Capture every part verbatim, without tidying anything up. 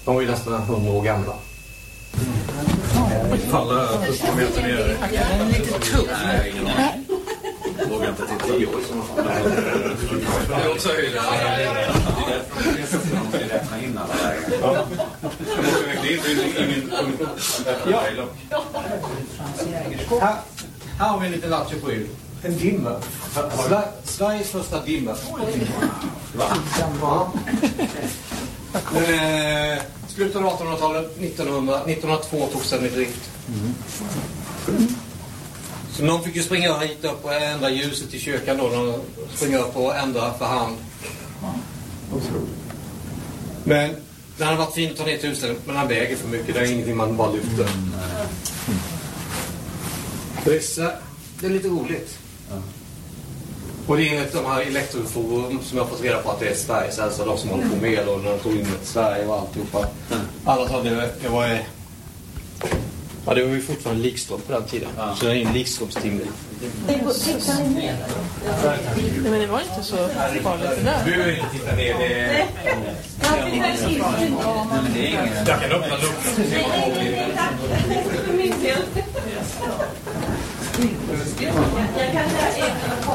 De är ju nästan hundra år gamla. Falla första meter ner. Den är lite tuff. Nej, ingen aning. Vågar inte titta. Tio år som man får. Det är också höjden. Ja. Här, här har vi en liten Lattjo sju. En dimmer. Sver- Sveriges första dimmer. Va? Ja. Eh, slutet av artonhundratalet, nittonhundra, nittonhundratvå togs den i drift. Mm. Så någon fick ju springa hit upp och ändra ljuset i kyrkan då. De springer upp och ändra för hand. Men den har varit fint att ta ner tusen, men den väger för mycket. Det är ingenting man bara lyfter. Vissa, det är lite roligt. Och det är enligt de här elektroforum som jag har fått reda på att det är Sveriges äldsta, de som håller på med och när de tog in ett Sverige och alltihopa. Alla sa det, det var ja, det var ju fortfarande likström på den tiden. Ja. Så det är en likströmstimme. Det men det var inte så farligt det där. Du behöver inte titta ner. Det är... Jag kan öppna luckan. Jag kan säga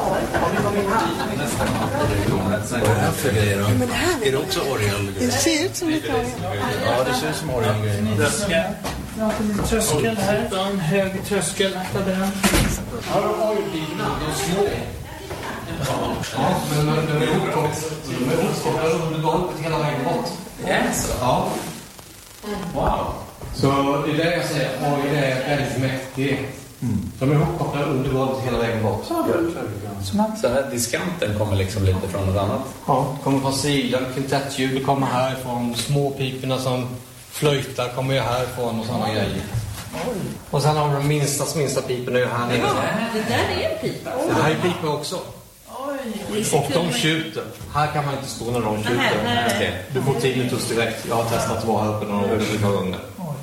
Men det här är det också orgel? Det ser ut som lite orgel. Ja, det ser ut som orgel. Tröskel här, en hög tröskel. Ja, de har ju bilarna, de är små. Ja, men de är uppkopplade under golvet hela vägen bort. Yes. Ja. Wow. Så det är det jag säger, oj, det är väldigt mäktigt. De är uppkopplade under golvet hela vägen bort. Så här diskanten kommer liksom lite från något annat? Ja, kommer från sidan, kvintettljud kommer härifrån, småpiporna som flöjtar kommer ju härifrån och sådana grejer. Och sen har de minsta, minsta piporna ju här nere. ja, det där är en pipa. Det här är pipor också. Och de tjuter. Här kan man inte stå när de tjuter. Nej, nej. Du får tinnitus direkt. Jag har testat att vara här uppe några olika gånger.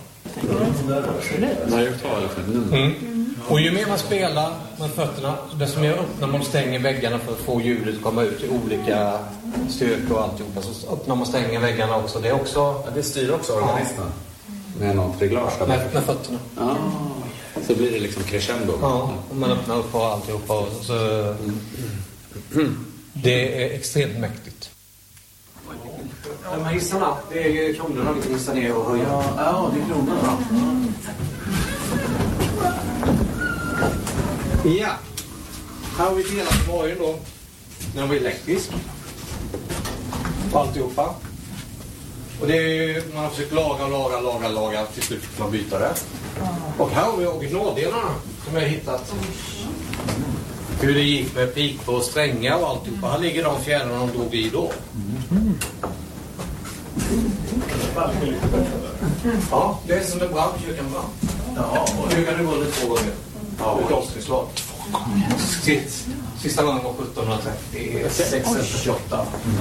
Mm. Och ju mer man spelar med fötterna, desto mer öppnar man och stänger väggarna för att få ljudet att komma ut i olika styrkor och alltihopa. Så öppnar man och stänger väggarna också. Det är också... Ja, det styr också organisten. Ja. Med något reglage. Med, med fötterna. Ja. Så blir det liksom crescendo. Ja, och man öppnar upp och alltihopa. Och så... Det är extremt mäktigt. De här hissarna, det är kronorna vi kan hissa ner och höja. Ja, ja det är kronorna. Ja. Här har vi delat morgon då. Den var elektrisk. Och alltihopa. Och det är ju, man har försökt laga, laga, laga, laga. Till slut fick man byta det. Och här har vi originaldelarna som jag har hittat. Hur det gick med pik och strängar och alltihopa. Här ligger de fjärrarna de drog i då. Mm. Ja, det är som en brand, kyrkan brann. Ja, och nu kan det gå lite två gånger. Ja, ett avståndslag. Sitt. Sista gången var sjuttonhundratrettiosex eller fyrtioåtta.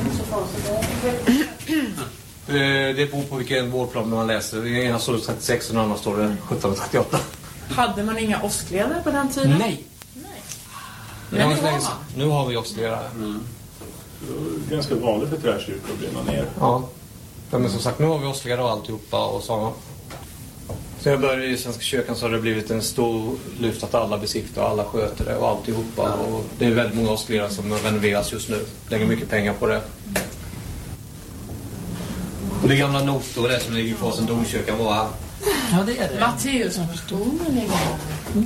Det beror på vilken vårdplan man läser. I ena står det trettiosex och den andra står det sjuttonhundratrettioåtta. Hade man inga åskledare på den tiden? Nej. Nu har, vi, nu har vi åskledare. Mm. Ganska vanligt för träkyrkor att brinna ner. Ja. Ja, men som sagt, nu har vi åskledare och alltihopa och så. Så jag började i Svenska kyrkan så har det blivit en stor lyft att alla besiktar och alla sköter det och alltihopa. Ja. Och det är väldigt många åskledare som renoveras just nu. Lägger mycket pengar på det. Och det gamla noter och det som ligger kvar som domkyrkan var här. Ja, det är det. Matteus som förstår ligger här.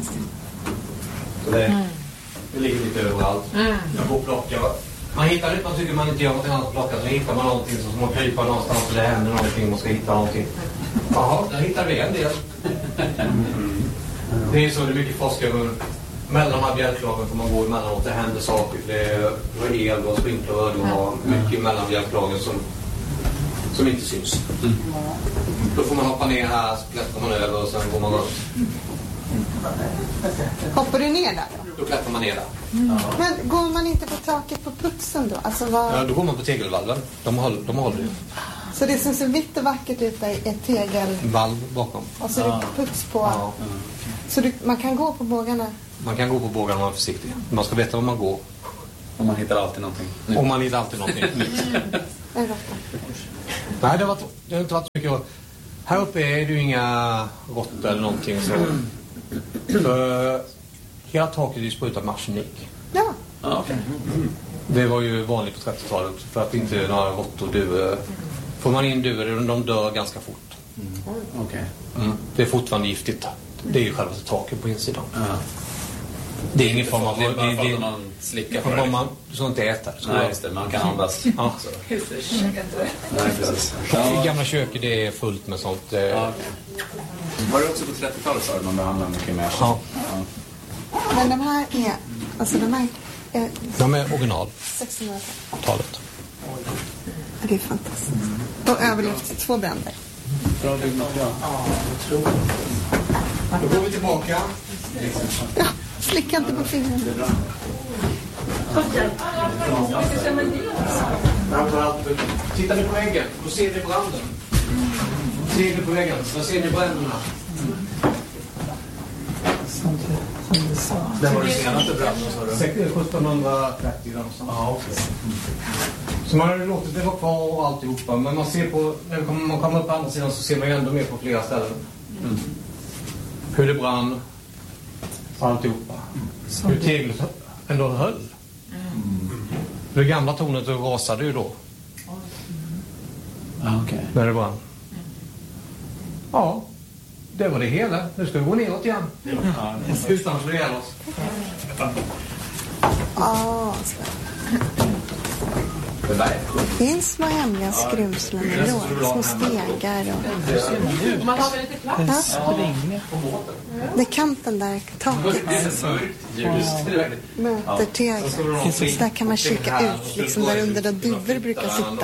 Så det, mm. det ligger lite överallt. Mm. Jag får plocka. Man hittar det, man tycker man inte gör något annat att plocka. Så hittar man någonting så ska man krypa någonstans och det händer någonting. Man ska hitta någonting. Jaha, där hittar vi en del. Det är så det är mycket forskare. Mellan de här bjälklagen får man gå emellanåt. Det händer saker. Det är el och sprinkler och det var mycket mellan bjälklagen som, som inte syns. Mm. Då får man hoppa ner här, så klättrar man över och sen går man upp. Hoppar du ner där då? Då klättrar man ner där. Mm. Men går man inte på taket på putsen då? Alltså vad... Ja, då går man på tegelvalven. De håller, de håller ju. Så det som ser vitt och vackert ut är ett tegelvalv bakom. Och så är det puts på. Ja. Så du, man kan gå på bågarna? Man kan gå på bågarna om man är försiktig. Man ska veta var man går. Och man hittar alltid någonting. Och man hittar alltid någonting nytt. Nej, det har, varit, det har inte varit så mycket. Här uppe är det ju inga råttor eller någonting så. För hela taket är sprutat med arsenik. Ja. Ah, okay. Det var ju vanligt på trettiotalet för att inte några råttor dör. Får man in duvor, de dör ganska fort. Mm. Okay. Mm. Det är fortfarande giftigt. Det är ju själva taket på insidan. Ja. Det är ingen form av... Det är bara det, för det, att man slickar på det. Man, du ska inte äta det. Nej, just det. Man kan andas. Ja. Nej, precis. Ja. I gamla köket det är fullt med sånt. Ja, okay. Var det också på trettiotalet så man behandlade mycket mer? Ja. ja. Men de här är... Alltså de här... Är, de är original. sextonhundratalet. Ja, det är fantastiskt. De har överlevt två bränder. Bra byggmaterial. Ja, jag tror det. Då går vi tillbaka. Ja, slicka inte på fingrarna. Tittar ni på väggen, då ser ni branden. Ser ni på väggen, då ser ni bränderna. Som du sa. Det var det senaste branden, sa du? sjuttonhundratrettio. Ja, okej. Så man har låtit det vara kvar och alltihopa. Men man ser på, när man kommer upp på andra sidan så ser man ju ändå mer på flera ställen. Mm. Hur det brann. Alltihopa. Mm. Hur teglet ändå höll. Mm. Det gamla tornet rasade ju då. Ah, okay. När det brann. Ja, det var det hela. Nu ska vi gå neråt igen. Ja, utan att slå ihjäl oss. Ja, det där. Det finns små hemliga skrymslen då. Små stegar och... Man har väl lite plats? Ja. Det är kanten där, taket. Möter tegel. Så där kan man kika ut, liksom där under där duvor brukar sitta.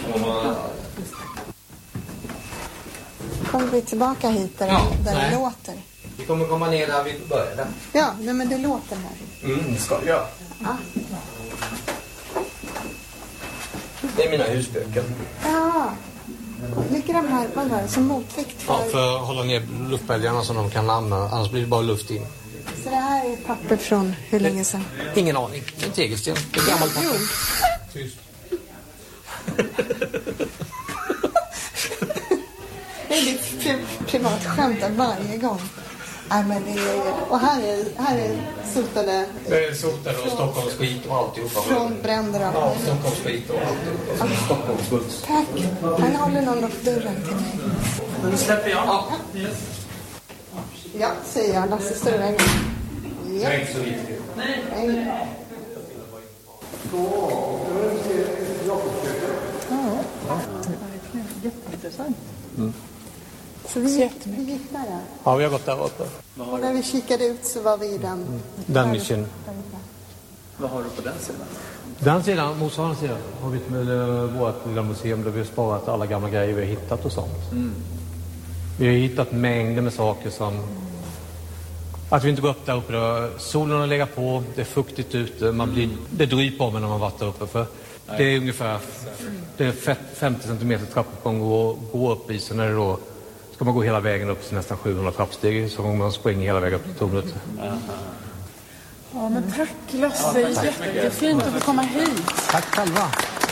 Kommer vi tillbaka hit där, ja, där det låter? Vi kommer komma ner där vi började. Ja, nej, men det låter här. Mm, det ska vi göra. Ja. Det är mina husböcker. Ja. Ligger de här, vad var det, som motvikt för... Ja, för att hålla ner luftbälgarna så de kan använda, annars blir det bara luft in. Så det här är papper från hur länge sedan? Ingen aning. En tegelsten. Det är gammalt papper. Tyst. Det är ditt pri- privat skämt varje gång. Nej, men det är, och här är, här är sotade... Det är sotade och Stockholms skit och alltihopa. Från bränder och... Ja, Stockholms skit och alltihopa. Ja. Stockholms skit. Tack. Han håller någon upp dörren till mig. Nu släpper jag. Ja, ja säger jag. Lasse Sturvägen. Ja. Det är inte så viktigt. Nej. Ja. Jätteintressant. Mm. Så vi, vi gick där. Ja, vi har gått där uppe. Och när vi kikade ut så var vi i den. Mm. Den nischen. Vad har du på den sidan? Den sidan, motsvarande sidan, har vi med vårt lilla museum där vi har sparat alla gamla grejer vi har hittat och sånt. Mm. Vi har hittat mängder med saker som... Att vi inte går upp där uppe, då. Solen har legat på, det är fuktigt ute, man blir, det dryper om när man varit där uppe. För det är ungefär det är femtio centimeter trappuppgång och gå upp i, så när det då ska man gå hela vägen upp till nästan sjuhundra trappsteg så kommer man springa hela vägen upp till tornet. Ja, men tack Lasse, jättefint att få komma hit. Tack själva.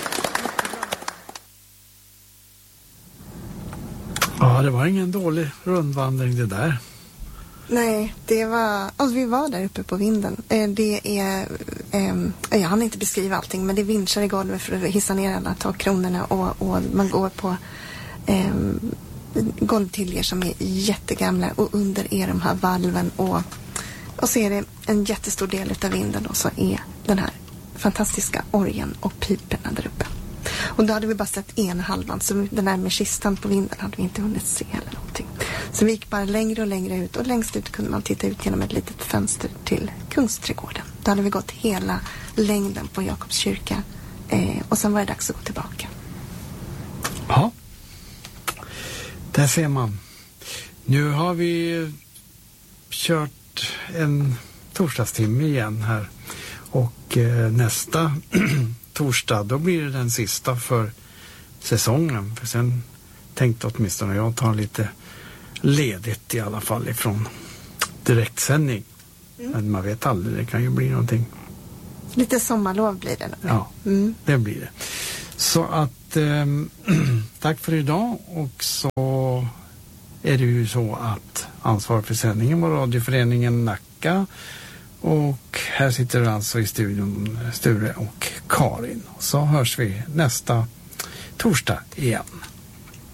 Ja, det var ingen dålig rundvandring det där. Nej, det var... Alltså, vi var där uppe på vinden. Det är... Eh, jag hann inte beskriva allting, men det är vinschar i golvet för att hissa ner alla takkronorna och, och man går på eh, golvtiljer som är jättegamla och under är de här valven och, och så är det en jättestor del av vinden och så är den här fantastiska orgeln och piperna där uppe. Och då hade vi bara sett en halvan, så den där med kistan på vinden hade vi inte hunnit se eller någonting. Så vi gick bara längre och längre ut och längst ut kunde man titta ut genom ett litet fönster till Kungsträdgården. Då hade vi gått hela längden på Jakobs kyrka eh, och sen var det dags att gå tillbaka. Ja, där ser man. Nu har vi kört en torsdagstimme igen här och eh, nästa torsdag då blir det den sista för säsongen. För sen tänkte åtminstone jag ta lite ledigt i alla fall ifrån direktsändning. Mm. Men man vet aldrig, det kan ju bli någonting. Lite sommarlov blir det. Ja, mm. det blir det. Så att att eh, tack för idag, och så är det ju så att ansvarig för sändningen var radioföreningen Nacka, och här sitter alltså i studion Sture och Karin. Så hörs vi nästa torsdag igen.